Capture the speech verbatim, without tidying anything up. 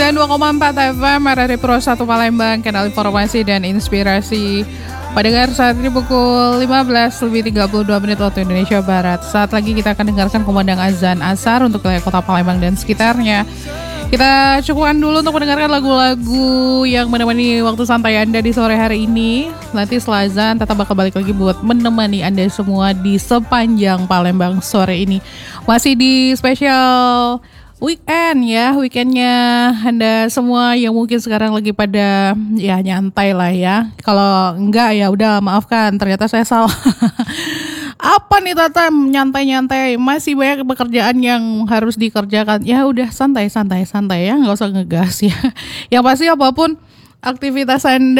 sembilan puluh dua koma empat F M R R I Pro satu Palembang, kanal informasi dan inspirasi. Pendengar, saat ini pukul lima belas lebih tiga puluh dua menit waktu Indonesia Barat. Saat lagi kita akan dengarkan kumandang azan asar untuk wilayah kota Palembang dan sekitarnya. Kita cukupkan dulu untuk mendengarkan lagu-lagu yang menemani waktu santai Anda di sore hari ini. Nanti setelah azan tetap bakal balik lagi buat menemani Anda semua di sepanjang Palembang sore ini. Masih di spesial weekend ya, weekendnya Anda semua yang mungkin sekarang lagi pada ya nyantai lah ya. Kalau enggak ya udah maafkan, ternyata saya salah. Apa nih Tata, nyantai-nyantai, masih banyak pekerjaan yang harus dikerjakan. Ya udah santai-santai santai ya, nggak usah ngegas ya. Yang pasti apapun aktivitas Anda